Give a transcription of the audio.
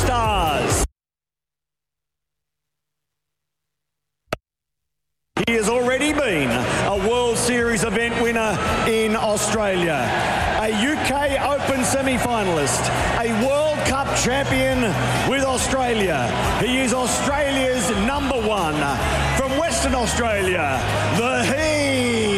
stars. He has already been a World Series event winner in Australia, a UK Open semi-finalist, a World Cup champion with Australia. He is Australia's #1 from Western Australia, the He.